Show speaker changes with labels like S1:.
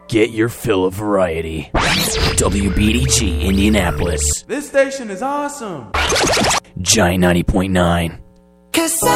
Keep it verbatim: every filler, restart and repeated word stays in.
S1: Get your fill of variety. W B D G Indianapolis.
S2: This station is awesome.
S1: Giant ninety point nine.
S3: Cause I